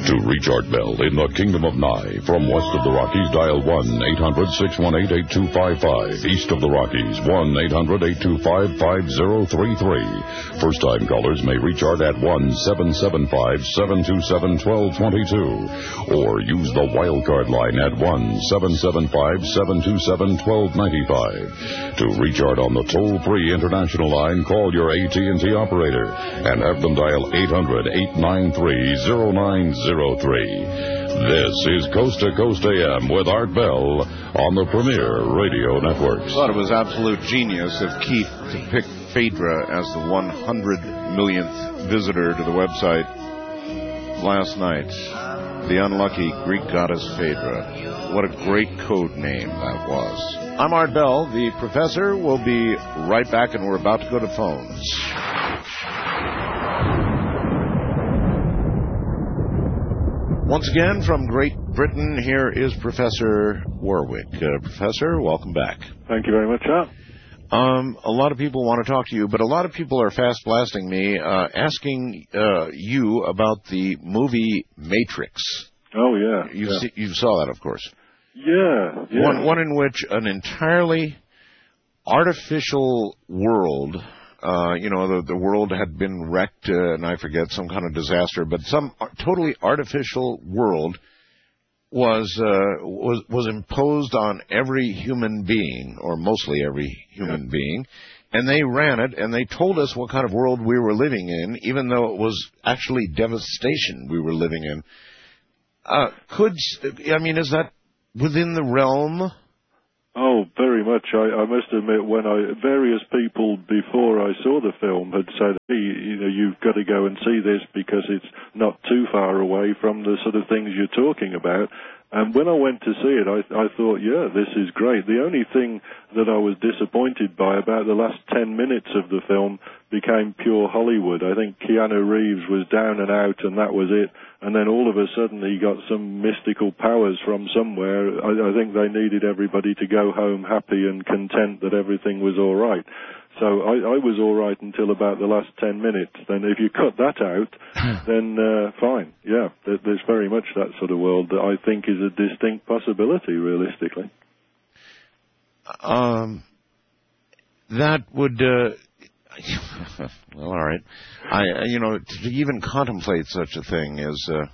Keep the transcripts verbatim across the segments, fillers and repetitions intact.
To reach Art Bell in the Kingdom of Nye, from west of the Rockies, dial one eight hundred six one eight eight two five five. East of the Rockies, one eight hundred eight two five five zero three three. First-time callers may reach Art at one seven seven five seven two seven one two two two. Or use the wildcard line at one seven seven five seven two seven one two nine five. To reach Art on the toll-free international line, call your A T and T operator and have them dial eight hundred eight nine three zero nine zero three. This is Coast to Coast A M with Art Bell on the Premier Radio Network. I thought it was absolute genius of Keith to pick Phaedra as the one hundred millionth visitor to the website last night. The unlucky Greek goddess Phaedra. What a great code name that was. I'm Art Bell. The professor will be right back, and we're about to go to phones. Once again, from Great Britain, here is Professor Warwick. Uh, Professor, welcome back. Thank you very much, sir. Um, a lot of people want to talk to you, but a lot of people are fast-blasting me, uh, asking uh, you about the movie Matrix. Oh, yeah. You yeah. See, you saw that, of course. Yeah, yeah. One, one in which an entirely artificial world... Uh, you know, the, the world had been wrecked, uh, and I forget, some kind of disaster, but some totally artificial world was, uh, was, was imposed on every human being, or mostly every human yeah. being, and they ran it, and they told us what kind of world we were living in, even though it was actually devastation we were living in. Uh, could, I mean, is that within the realm? Oh, very much. I, I must admit, when I various people before I saw the film had said, hey, you know, you've got to go and see this because it's not too far away from the sort of things you're talking about. And when I went to see it, I, I thought, yeah, this is great. The only thing that I was disappointed by about the last ten minutes of the film became pure Hollywood. I think Keanu Reeves was down and out, and that was it. And then all of a sudden he got some mystical powers from somewhere. I, I think they needed everybody to go home happy and content that everything was all right. So I, I was all right until about the last ten minutes. Then if you cut that out, then uh, fine. Yeah, there, there's very much that sort of world that I think is a distinct possibility, realistically. Um, that would... Uh, well, all right. I, you know, to even contemplate such a thing is... Uh...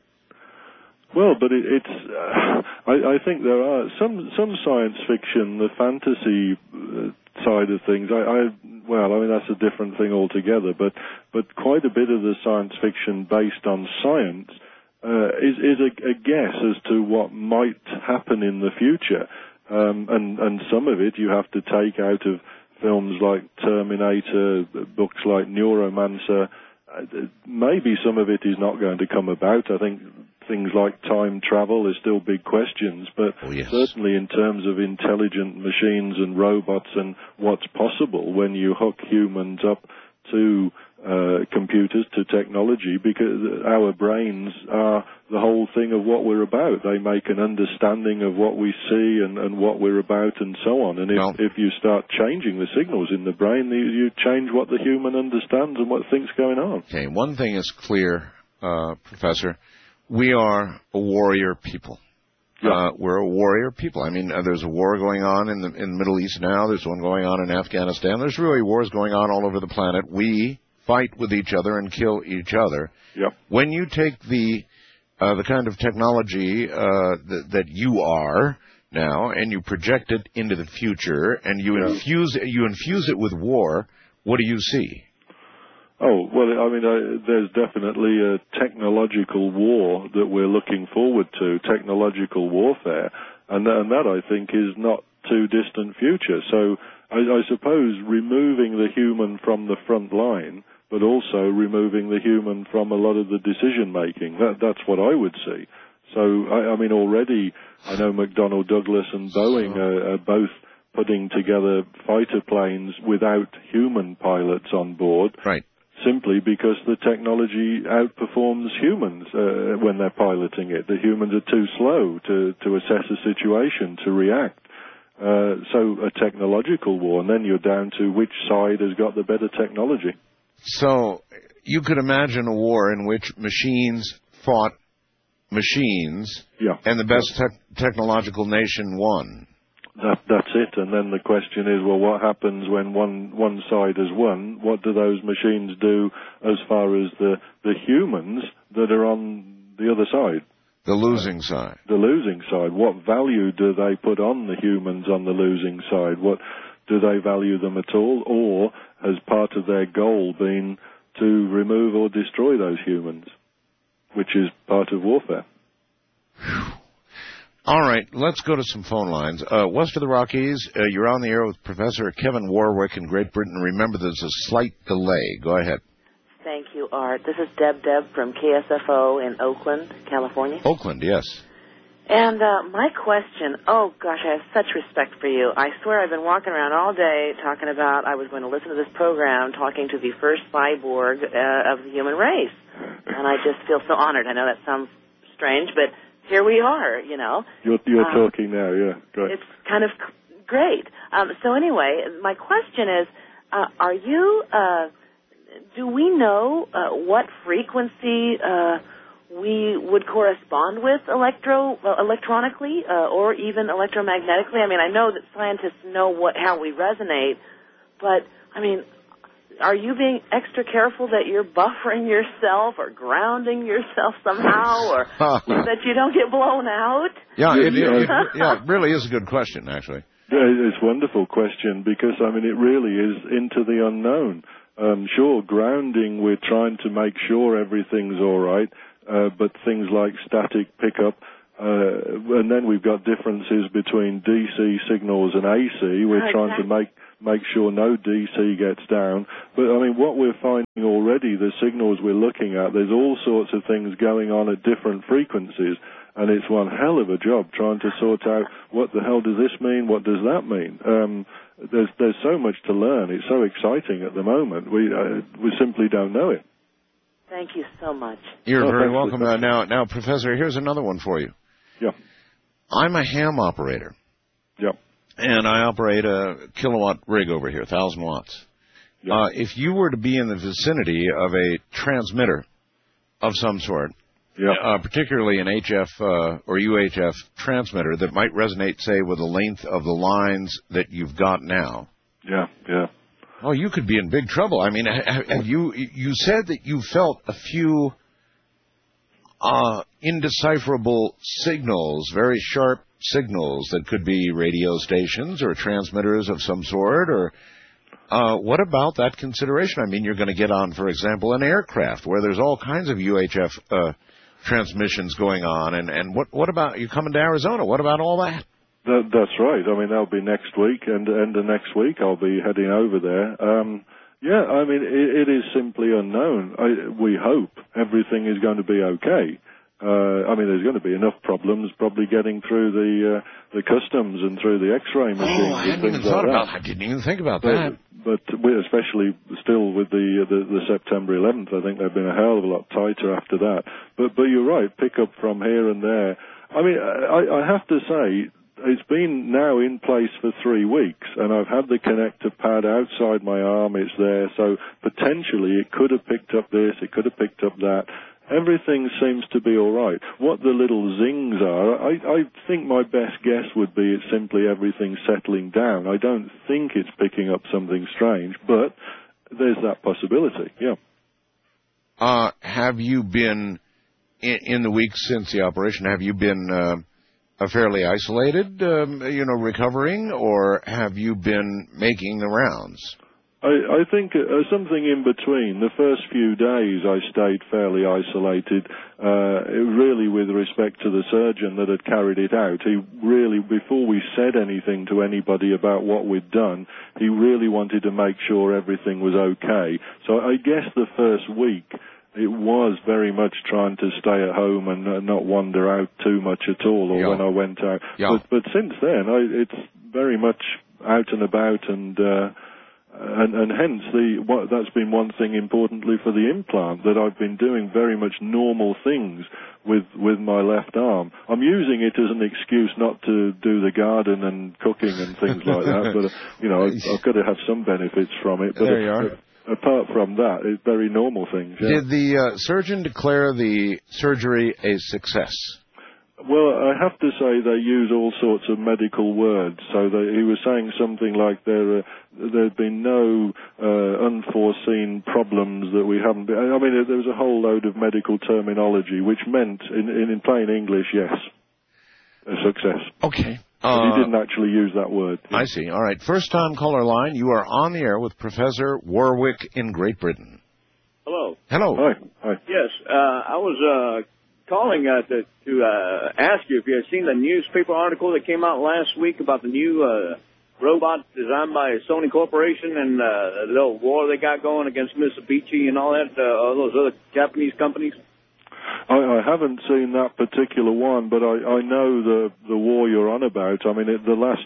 Well, but it, it's... Uh, I, I think there are some some science fiction, the fantasy... Uh, side of things. I, I well, I mean that's a different thing altogether. But but quite a bit of the science fiction based on science uh, is is a, a guess as to what might happen in the future, um, and and some of it you have to take out of films like Terminator, books like Neuromancer. Uh, maybe some of it is not going to come about. I think things like time travel are still big questions, but oh, yes. certainly in terms of intelligent machines and robots and what's possible when you hook humans up to uh, computers, to technology, because our brains are the whole thing of what we're about. They make an understanding of what we see and, and what we're about and so on. And if, well, if you start changing the signals in the brain, you, you change what the human understands and what thinks going on. Okay, one thing is clear, uh, Professor. We are a warrior people. Yeah. Uh, we're a warrior people. I mean, uh, there's a war going on in the in the Middle East now. There's one going on in Afghanistan. There's really wars going on all over the planet. We fight with each other and kill each other. Yep. When you take the uh, the kind of technology uh, th- that you are now and you project it into the future and you yeah. infuse you infuse it with war, what do you see? Oh, well, I mean, uh, there's definitely a technological war that we're looking forward to, technological warfare, and, and that, I think, is not too distant future. So I, I suppose removing the human from the front line, but also removing the human from a lot of the decision-making, that, that's what I would see. So, I, I mean, already I know McDonnell Douglas and Boeing are, are both putting together fighter planes without human pilots on board. Right. Simply because the technology outperforms humans uh, when they're piloting it. The humans are too slow to, to assess a situation, to react. Uh, so a technological war, and then you're down to which side has got the better technology. So you could imagine a war in which machines fought machines, yeah. and the best te- technological nation won. That, that's it. And then the question is, well, what happens when one one side has won? What do those machines do as far as the, the humans that are on the other side? The losing side. The losing side. What value do they put on the humans on the losing side? What do they value them at all? Or has part of their goal been to remove or destroy those humans, which is part of warfare? All right, let's go to some phone lines. Uh, west of the Rockies, uh, you're on the air with Professor Kevin Warwick in Great Britain. Remember, there's a slight delay. Go ahead. Thank you, Art. This is Deb Deb from K S F O in Oakland, California. Oakland, yes. And uh, my question, oh, gosh, I have such respect for you. I swear I've been walking around all day talking about I was going to listen to this program, talking to the first cyborg uh, of the human race. And I just feel so honored. I know that sounds strange, but here we are, you know. You're, you're um, talking now, yeah. Great. It's kind of great. Um, so anyway, my question is, uh, are you, uh, do we know uh, what frequency uh, we would correspond with electro, uh, electronically uh, or even electromagnetically? I mean, I know that scientists know what how we resonate, but, I mean, are you being extra careful that you're buffering yourself or grounding yourself somehow, or that you don't get blown out? Yeah, it, it, it, yeah, it really is a good question, actually. It's a wonderful question because, I mean, it really is into the unknown. Um, sure, grounding, we're trying to make sure everything's all right, uh, but things like static pickup, uh, and then we've got differences between D C signals and A C. We're oh, trying exactly. to make make sure no D C gets down. But, I mean, what we're finding already, the signals we're looking at, there's all sorts of things going on at different frequencies, and it's one hell of a job trying to sort out what the hell does this mean, what does that mean. Um, there's there's so much to learn. It's so exciting at the moment. We uh, we simply don't know it. Thank you so much. You're oh, very welcome. Uh, now, now, Professor, here's another one for you. Yeah. I'm a ham operator. Yeah. And I operate a kilowatt rig over here, one thousand watts. Yeah. Uh, if you were to be in the vicinity of a transmitter of some sort, yeah. uh, particularly an H F uh, or U H F transmitter that might resonate, say, with the length of the lines that you've got now. Yeah, yeah. Oh, you could be in big trouble. I mean, have, have you you said that you felt a few uh, indecipherable signals, very sharp signals that could be radio stations or transmitters of some sort, or uh, what about that consideration? I mean, you're going to get on, for example, an aircraft where there's all kinds of U H F uh, transmissions going on, and, and what what about you coming to Arizona? What about all that? That, that's right. I mean, that'll be next week, and end of next week I'll be heading over there. Um, yeah, I mean, it, it is simply unknown. I, we hope everything is going to be okay. Uh, I mean, there's going to be enough problems probably getting through the uh, the customs and through the X-ray machines. Oh, I hadn't and even things thought like about. that. I didn't even think about but, that. But we, especially still with the, the the September eleventh, I think they've been a hell of a lot tighter after that. But but you're right, pick up from here and there. I mean, I, I have to say, it's been now in place for three weeks, and I've had the connector pad outside my arm. It's there, so potentially it could have picked up this, it could have picked up that. Everything seems to be all right. What the little zings are, I, I think my best guess would be it's simply everything settling down. I don't think it's picking up something strange, but there's that possibility, yeah. Uh, have you been, in, in the weeks since the operation, have you been uh, fairly isolated, um, you know, recovering, or have you been making the rounds? I, I think uh, something in between. The first few days I stayed fairly isolated, uh, really with respect to the surgeon that had carried it out. He really, before we said anything to anybody about what we'd done, he really wanted to make sure everything was okay. So I guess the first week it was very much trying to stay at home and uh, not wander out too much at all, or yeah. when I went out. Yeah. But, but since then, I, it's very much out and about, and uh, And, and hence, the what, that's been one thing importantly for the implant, that I've been doing very much normal things with with my left arm. I'm using it as an excuse not to do the garden and cooking and things like that, but, you know, I've, I've got to have some benefits from it. But there you are. At, apart from that, it's very normal things. Yeah. Did the uh, surgeon declare the surgery a success? Well, I have to say they use all sorts of medical words. So they, he was saying something like there uh, there'd been no uh, unforeseen problems that we haven't been. I mean, there was a whole load of medical terminology, which meant, in, in, in plain English, yes, a success. Okay. But Uh, he didn't actually use that word. I see. All right. First time caller line. You are on the air with Professor Warwick in Great Britain. Hello. Hello. Hi. Hi. Yes, uh, I was uh, calling uh, to, to uh, ask you if you had seen the newspaper article that came out last week about the new uh, robot designed by Sony Corporation and uh, the little war they got going against Mitsubishi and all that, uh, all those other Japanese companies. I, I haven't seen that particular one, but I, I know the the war you're on about. I mean, it, the last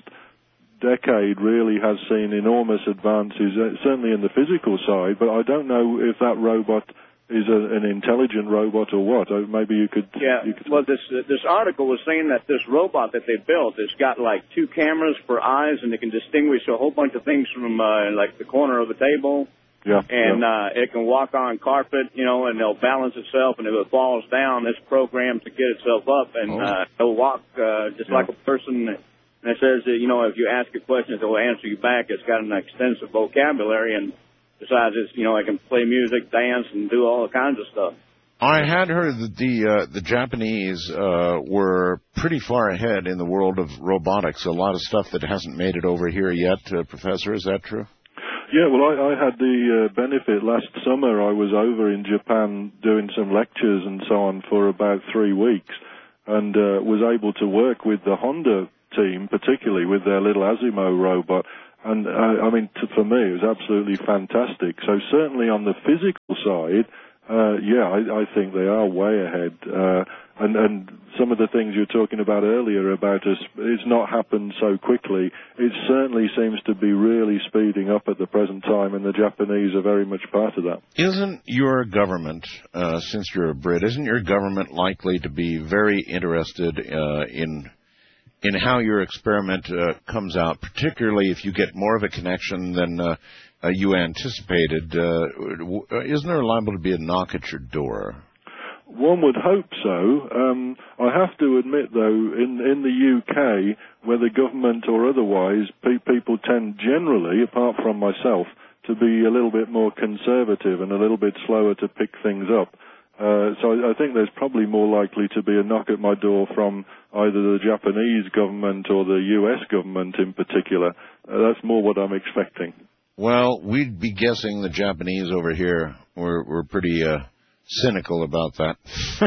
decade really has seen enormous advances, uh, certainly in the physical side, but I don't know if that robot is a, an intelligent robot or what. Uh, maybe you could... Yeah, you could... well, this uh, this article was saying that this robot that they built has got, like, two cameras for eyes, and it can distinguish a whole bunch of things from, uh, like, the corner of the table. Yeah, and yeah. Uh, it can walk on carpet, you know, and it'll balance itself, and if it falls down, it's programmed to get itself up, and oh. uh, it'll walk uh, just yeah. like a person. And it says that, you know, if you ask it questions, it will answer you back. It's got an extensive vocabulary, and besides, it's, you know, it can play music, dance, and do all kinds of stuff. I had heard that the uh, the Japanese uh, were pretty far ahead in the world of robotics. A lot of stuff that hasn't made it over here yet, uh, Professor. Is that true? Yeah, well, I, I had the uh, benefit last summer. I was over in Japan doing some lectures and so on for about three weeks and uh, was able to work with the Honda team, particularly with their little Asimo robot. And, uh, I mean, t- for me, it was absolutely fantastic. So certainly on the physical side, uh, yeah, I, I think they are way ahead. Uh, and, and some of the things you were talking about earlier about us, it's not happened so quickly. It certainly seems to be really speeding up at the present time, and the Japanese are very much part of that. Isn't your government, uh, since you're a Brit, isn't your government likely to be very interested uh, in in how your experiment uh, comes out, particularly if you get more of a connection than uh, uh, you anticipated? Uh, isn't there liable to be a knock at your door? One would hope so. Um, I have to admit, though, in in the U K, whether government or otherwise, pe- people tend generally, apart from myself, to be a little bit more conservative and a little bit slower to pick things up. Uh, so I, I think there's probably more likely to be a knock at my door from either the Japanese government or the U S government in particular. Uh, that's more what I'm expecting. Well, we'd be guessing the Japanese over here were, were pretty... Uh cynical about that.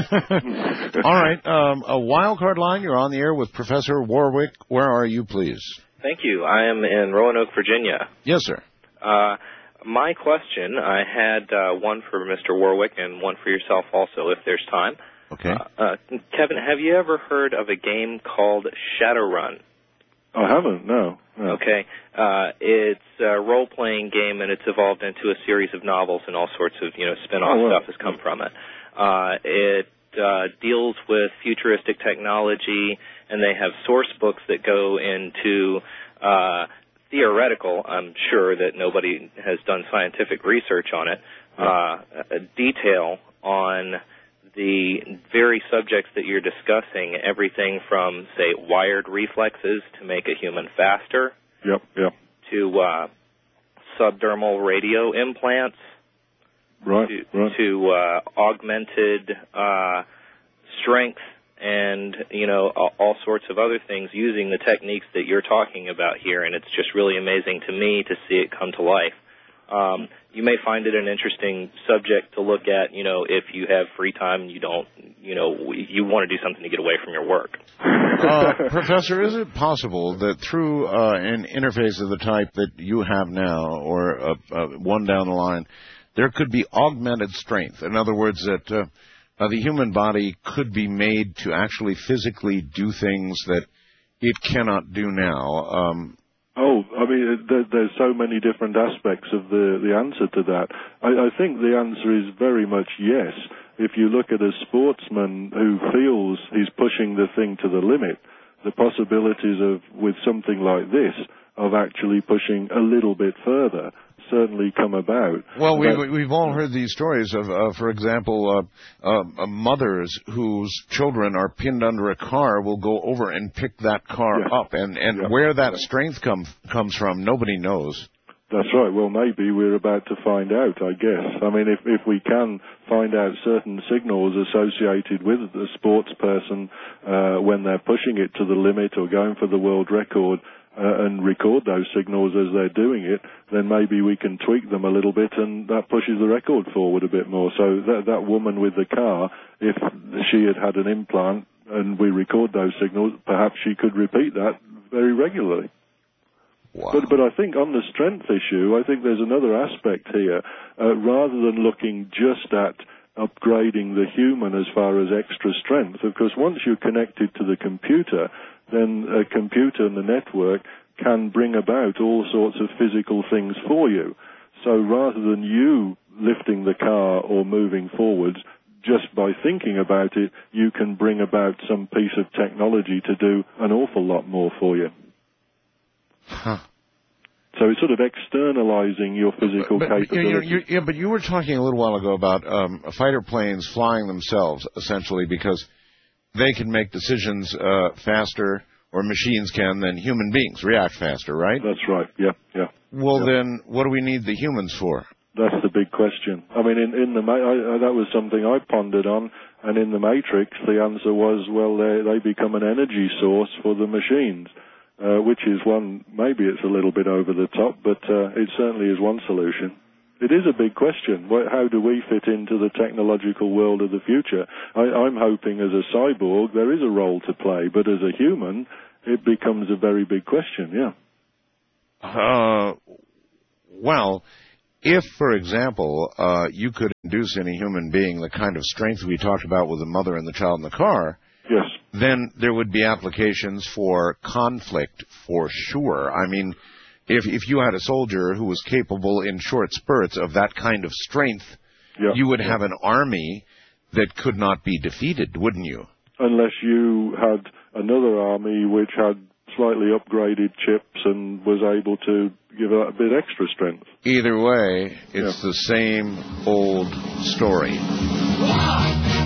All right. Um, a wild card line. You're on the air with Professor Warwick. Where are you, please? Thank you. I am in Roanoke, Virginia. Yes, sir. Uh, my question, I had uh, one for Mister Warwick and one for yourself also, if there's time. Okay. Uh, uh, Kevin, have you ever heard of a game called Shadowrun? I haven't, no. no. Okay. Uh, it's a role-playing game, and it's evolved into a series of novels, and all sorts of, you know, spin-off oh, well. stuff has come from it. Uh, it uh, deals with futuristic technology, and they have source books that go into uh, theoretical, I'm sure that nobody has done scientific research on it, uh, a detail on the very subjects that you're discussing, everything from, say, wired reflexes to make a human faster, yep, yep. to uh, subdermal radio implants, right, to, right. to uh, augmented uh, strength, and, you know, all, all sorts of other things using the techniques that you're talking about here, and it's just really amazing to me to see it come to life. Um, you may find it an interesting subject to look at, you know, if you have free time and you don't, you know, you want to do something to get away from your work. Uh, Professor, is it possible that through uh, an interface of the type that you have now, or uh, uh, one down the line, there could be augmented strength? In other words, that uh, uh, the human body could be made to actually physically do things that it cannot do now. Um, Oh, I mean, there, there's so many different aspects of the, the answer to that. I, I think the answer is very much yes. If you look at a sportsman who feels he's pushing the thing to the limit, the possibilities of with something like this of actually pushing a little bit further certainly come about. Well, we, but, we've all heard these stories of, uh, for example, uh, uh, mothers whose children are pinned under a car will go over and pick that car yeah. up. And, and yeah. where that strength come, comes from, nobody knows. That's right. Well, maybe we're about to find out, I guess. I mean, if if we can find out certain signals associated with the sports person uh, when they're pushing it to the limit or going for the world record, uh, and record those signals as they're doing it, then maybe we can tweak them a little bit, and that pushes the record forward a bit more. So that that woman with the car, if she had had an implant and we record those signals, perhaps she could repeat that very regularly. Wow. But but I think on the strength issue, I think there's another aspect here. Uh, rather than looking just at upgrading the human as far as extra strength, of course, once you're connected to the computer, then a computer and the network can bring about all sorts of physical things for you. So rather than you lifting the car or moving forwards, just by thinking about it, you can bring about some piece of technology to do an awful lot more for you. Huh. So it's sort of externalizing your physical but, but, capability. You're, you're, yeah, but you were talking a little while ago about um, fighter planes flying themselves, essentially, because they can make decisions uh, faster, or machines can, than human beings react faster, right? That's right, yeah, yeah. Well, yeah. then, what do we need the humans for? That's the big question. I mean, in, in the I, I, that was something I pondered on, and in the Matrix, the answer was, well, they, they become an energy source for the machines. Uh, which is one, maybe it's a little bit over the top, but uh, it certainly is one solution. It is a big question. How do we fit into the technological world of the future? I, I'm hoping as a cyborg there is a role to play, but as a human, it becomes a very big question, yeah. Uh, well, if, for example, uh, you could induce in a human being the kind of strength we talked about with the mother and the child in the car, yes, then there would be applications for conflict for sure. I mean, if if you had a soldier who was capable in short spurts of that kind of strength, yeah, you would yeah. have an army that could not be defeated, wouldn't you? Unless you had another army which had slightly upgraded chips and was able to give it a bit extra strength. Either way, it's yeah. the same old story.